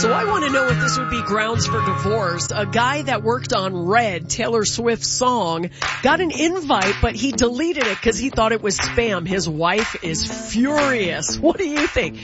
So I want to know if this would be grounds for divorce. A guy that worked on Red, Taylor Swift's song, got an invite, but he deleted it because he thought it was spam. His wife is furious. What do you think?